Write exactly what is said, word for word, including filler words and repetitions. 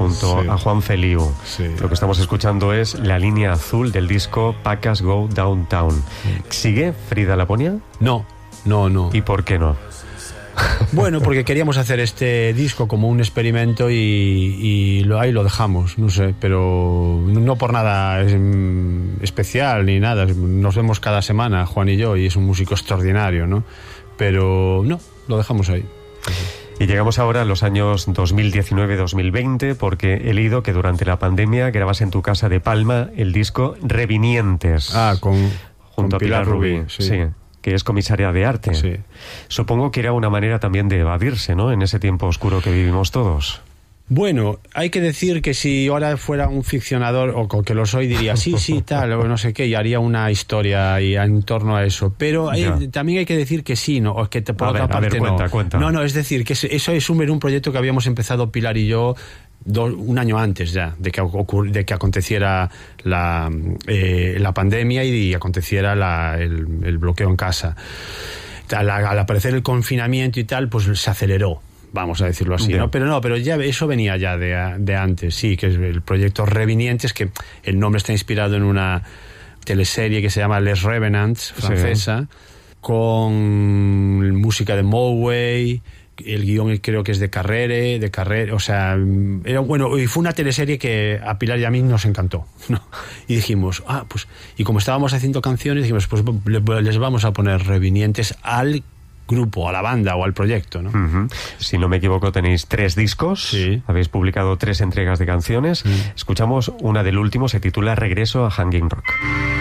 junto sí. a Juan Feliu. Sí. Lo que estamos escuchando es la línea azul del disco Pacas Go Downtown. ¿Sigue Frida Laponia? No, no, no. ¿Y por qué no? Bueno, porque queríamos hacer este disco como un experimento y, y lo, ahí lo dejamos, no sé, pero no por nada es, mm, especial ni nada. Nos vemos cada semana, Juan y yo, y es un músico extraordinario, ¿no? Pero no, lo dejamos ahí. Y llegamos ahora a los años dos mil diecinueve dos mil veinte, porque he leído que durante la pandemia grabas en tu casa de Palma el disco Revinientes. Ah, con, junto con a Pilar, Pilar Rubí, Rubí, sí. sí, que es comisaria de arte. Sí. Supongo que era una manera también de evadirse, ¿no?, en ese tiempo oscuro que vivimos todos. Bueno, hay que decir que si ahora fuera un ficcionador, o que lo soy, diría sí, sí, tal, o no sé qué, y haría una historia y en torno a eso. Pero hay, también hay que decir que sí, ¿no? O que te, por a otra ver, parte a ver, cuenta, no. Cuenta. No, no, es decir, que eso es un, un proyecto que habíamos empezado Pilar y yo do, un año antes ya de que, ocur, de que aconteciera la, eh, la pandemia y, y aconteciera la, el, el bloqueo en casa. Al, al aparecer el confinamiento y tal, pues se aceleró. Vamos a decirlo así, yeah. ¿no? Pero no, pero ya eso venía ya de, de antes, sí, que es el proyecto Revinientes, que el nombre está inspirado en una teleserie que se llama Les Revenants, francesa, sí. con música de Moway, el guión creo que es de Carrere, de Carrere, o sea, era bueno, y fue una teleserie que a Pilar y a mí nos encantó, ¿no? Y dijimos, ah, pues, y como estábamos haciendo canciones, dijimos, pues les vamos a poner Revinientes al grupo, a la banda o al proyecto, ¿no? Uh-huh. Si no me equivoco, tenéis tres discos, sí. habéis publicado tres entregas de canciones. Sí. Escuchamos una del último, se titula Regreso a Hanging Rock.